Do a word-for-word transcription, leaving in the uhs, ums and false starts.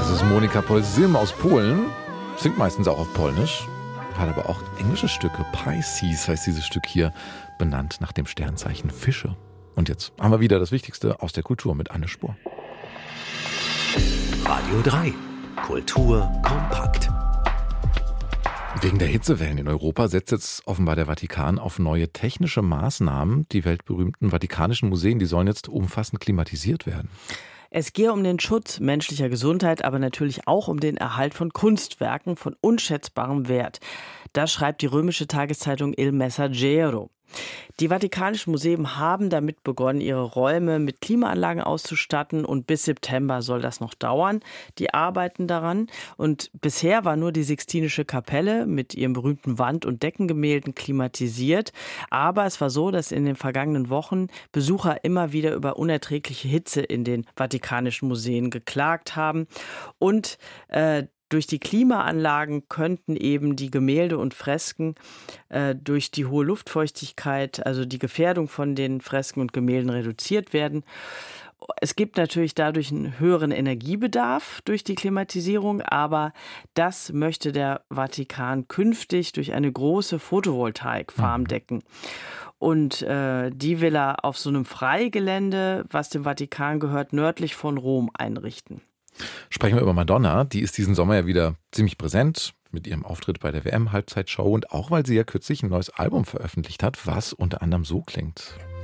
Das ist Monika Polsym aus Polen. Singt meistens auch auf Polnisch. Hat aber auch englische Stücke. Pisces heißt dieses Stück hier, benannt nach dem Sternzeichen Fische. Und jetzt haben wir wieder das Wichtigste aus der Kultur mit Anne Spohr. Radio drei. Kultur kompakt. Wegen der Hitzewellen in Europa setzt jetzt offenbar der Vatikan auf neue technische Maßnahmen. Die weltberühmten vatikanischen Museen, die sollen jetzt umfassend klimatisiert werden. Es gehe um den Schutz menschlicher Gesundheit, aber natürlich auch um den Erhalt von Kunstwerken von unschätzbarem Wert. Das schreibt die römische Tageszeitung Il Messaggero. Die Vatikanischen Museen haben damit begonnen, ihre Räume mit Klimaanlagen auszustatten, und bis September soll das noch dauern. Die arbeiten daran, und bisher war nur die Sixtinische Kapelle mit ihren berühmten Wand- und Deckengemälden klimatisiert. Aber es war so, dass in den vergangenen Wochen Besucher immer wieder über unerträgliche Hitze in den Vatikanischen Museen geklagt haben, und äh, durch die Klimaanlagen könnten eben die Gemälde und Fresken äh, durch die hohe Luftfeuchtigkeit, also die Gefährdung von den Fresken und Gemälden, reduziert werden. Es gibt natürlich dadurch einen höheren Energiebedarf durch die Klimatisierung, aber das möchte der Vatikan künftig durch eine große Photovoltaikfarm decken. Und äh, die will er auf so einem Freigelände, was dem Vatikan gehört, nördlich von Rom einrichten. Sprechen wir über Madonna. Die ist diesen Sommer ja wieder ziemlich präsent mit ihrem Auftritt bei der W M-Halbzeitshow und auch, weil sie ja kürzlich ein neues Album veröffentlicht hat, was unter anderem so klingt.